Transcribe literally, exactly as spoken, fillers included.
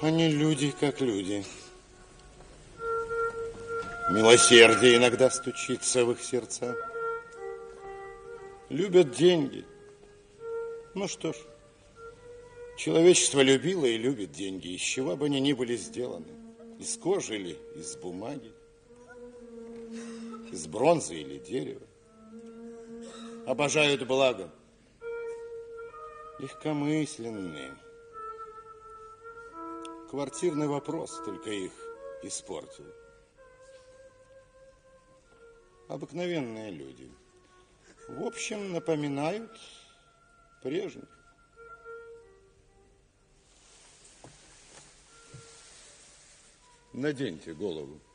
Они люди, как люди. Милосердие иногда стучится в их сердца. Любят деньги. Ну что ж, человечество любило и любит деньги, из чего бы они ни были сделаны. Из кожи или из бумаги, из бронзы или дерева. Обожают благо. Легкомысленные. Квартирный вопрос только их испортил. Обыкновенные люди. В общем, напоминают прежних. Наденьте голову.